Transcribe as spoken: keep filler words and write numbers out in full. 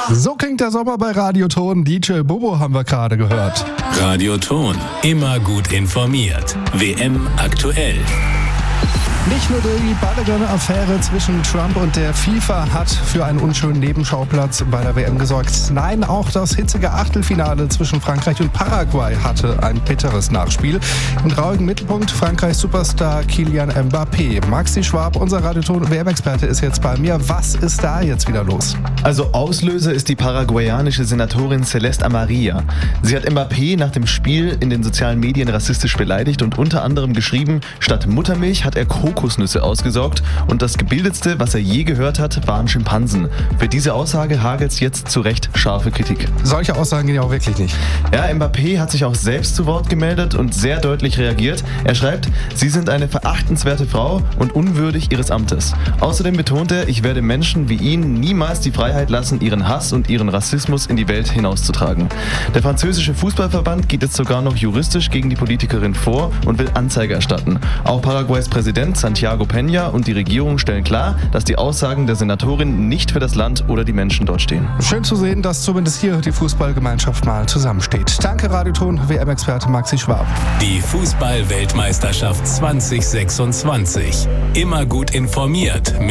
So klingt der Sommer bei Radioton. D J Bobo haben wir gerade gehört. Radioton, immer gut informiert. W M aktuell. Nicht nur die Balogun-Affäre zwischen Trump und der FIFA hat für einen unschönen Nebenschauplatz bei der W M gesorgt. Nein, auch das hitzige Achtelfinale zwischen Frankreich und Paraguay hatte ein bitteres Nachspiel. Im traurigen Mittelpunkt Frankreichs Superstar Kylian Mbappé. Maxi Schwab, unser Radioton-W M-Experte, ist jetzt bei mir. Was ist da jetzt wieder los? Also Auslöser ist die paraguayanische Senatorin Celeste Amarilla. Sie hat Mbappé nach dem Spiel in den sozialen Medien rassistisch beleidigt und unter anderem geschrieben, statt Muttermilch hat er Kokosnüsse ausgesaugt und das Gebildetste, was er je gehört hat, waren Schimpansen. Für diese Aussage hagelt's jetzt zu Recht scharfe Kritik. Solche Aussagen gehen ja auch wirklich nicht. Ja, Mbappé hat sich auch selbst zu Wort gemeldet und sehr deutlich reagiert. Er schreibt, Sie sind eine verachtenswerte Frau und unwürdig Ihres Amtes. Außerdem betont er, ich werde Menschen wie Ihnen niemals die Freiheit lassen, ihren Hass und ihren Rassismus in die Welt hinauszutragen. Der französische Fußballverband geht jetzt sogar noch juristisch gegen die Politikerin vor und will Anzeige erstatten. Auch Paraguays Präsident Santiago Peña und die Regierung stellen klar, dass die Aussagen der Senatorin nicht für das Land oder die Menschen dort stehen. Schön zu sehen, dass zumindest hier die Fußballgemeinschaft mal zusammensteht. Danke Radioton-W M-Experte Maxi Schwab. Die Fußball-Weltmeisterschaft zwanzig sechsundzwanzig. Immer gut informiert.